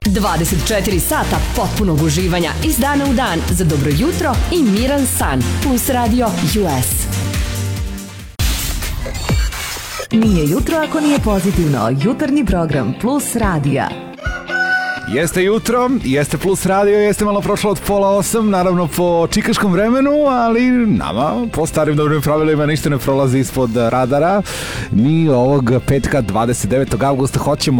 24 sata potpunog uživanja iz dana u dan za dobro jutro i miran san. Plus Radio US. Nije jutro ako nije pozitivno. Jutarnji program Plus Radija. Jeste jutro, jeste Plus Radio, jeste malo prošlo od 7:30, naravno po čikaškom vremenu, ali nama po starim dobrim pravilima ništa ne prolazi ispod radara. Mi ovog petka 29. avgusta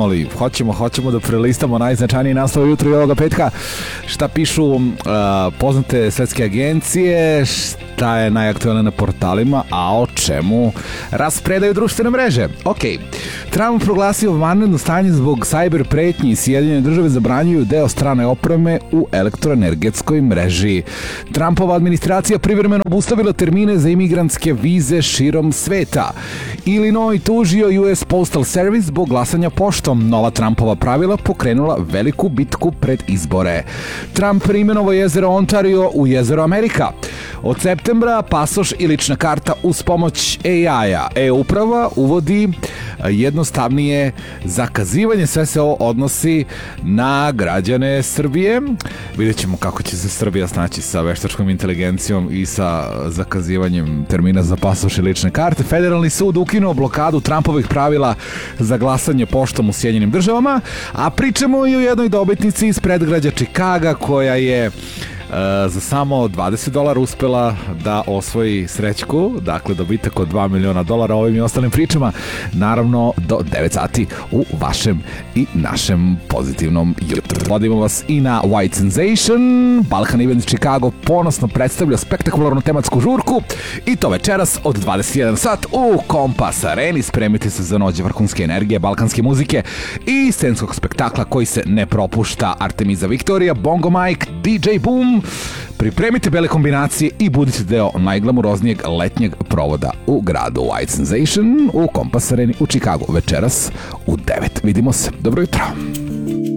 hoćemo da prelistamo najznačajniji naslov jutro i ovoga petka. Šta pišu poznate svetske agencije, šta je najaktualnije na portalima, a o čemu raspredaju društvene mreže. Ok, Trump proglasio vanredno stanje zbog cyber pretnji i Sjedinjene države zabranjuju deo strane opreme u elektroenergetskoj mreži. Trumpova administracija privremeno obustavila termine za imigrantske vize širom sveta. Illinois tužio US Postal Service zbog glasanja poštom. Nova Trumpova pravila pokrenula veliku bitku pred izbore. Trump preimenovao jezero Ontario u jezero Amerika. Od septembra pasoš i lična karta uz pomoć AI-a. E-uprava uvodi jednostavnije zakazivanje. Sve se ovo odnosi na građane Srbije. Vidjet ćemo kako će se Srbija snaći sa veštačkom inteligencijom i sa zakazivanjem termina za pasoš i lične karte. Federalni sud ukinuo blokadu Trumpovih pravila za glasanje poštom u Sjedinjenim državama, a pričamo i o jednoj dobitnici iz predgrađa Čikaga koja je za samo $20 uspela da osvoji srećku, dakle dobitak od $2 miliona ovim i ostalim pričama, naravno do 9 sati u vašem i našem pozitivnom jutru. Vodimo vas i na White Sensation. Balkan Events Chicago ponosno predstavlja spektakularnu tematsku žurku i to večeras od 21 sat u Kompas Areni. Spremite se za noć vrhunske energije, balkanske muzike i scenskog spektakla koji se ne propušta. Artemisa Viktorija, Bongo Mike, DJ Boom. Pripremite bele kombinacije i budite deo najglamuroznijeg letnjeg provoda u gradu. White Sensation u Kompas Areni u Chicagu večeras u 9. Vidimo se. Dobro jutro.